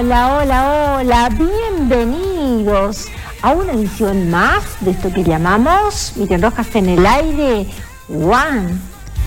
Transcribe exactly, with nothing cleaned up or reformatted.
Hola, hola, hola, bienvenidos a una edición más de esto que llamamos Miriam Rojas en el aire, One